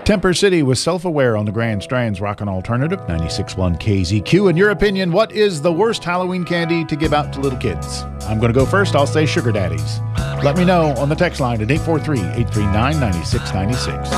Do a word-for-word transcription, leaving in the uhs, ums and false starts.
Temper City was self-aware on the Grand Strand's Rockin' Alternative, ninety-six point one K Z Q. In your opinion, what is the worst Halloween candy to give out to little kids? I'm going to go first. I'll say Sugar Daddies. Let me know on the text line at eight four three, eight three nine, nine six nine six.